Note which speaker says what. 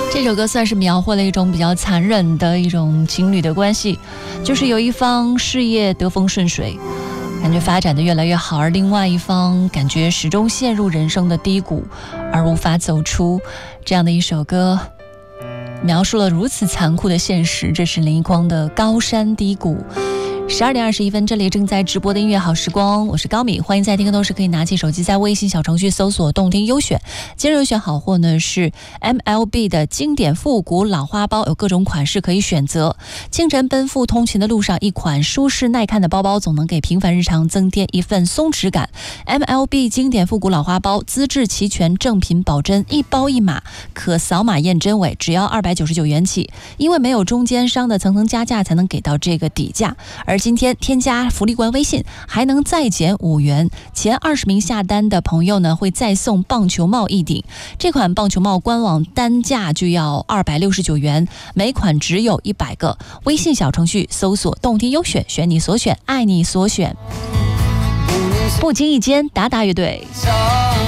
Speaker 1: 这首歌算是描绘了一种比较残忍的一种情侣的关系，就是有一方事业得风顺水，感觉发展的越来越好，而另外一方感觉始终陷入人生的低谷，而无法走出。这样的一首歌描述了如此残酷的现实，这是林奕匡的《高山低谷》。12点21分，这里正在直播的音乐好时光，我是高敏，欢迎在听的同时可以拿起手机在微信小程序搜索动听优选。今日优选好货呢是 MLB 的经典复古老花包，有各种款式可以选择。清晨奔赴通勤的路上，一款舒适耐看的包包总能给平凡日常增添一份松弛感。MLB 经典复古老花包，资质齐全，正品保真，一包一码，可扫码验真伪，只要299元起。因为没有中间商的层层加价，才能给到这个底价。而今天添加福利官微信还能再减5元，前20名下单的朋友呢会再送棒球帽一顶。这款棒球帽官网单价就要269元，每款只有100个。微信小程序搜索动听优选，选你所选，爱你所选。不经意间，达达乐队。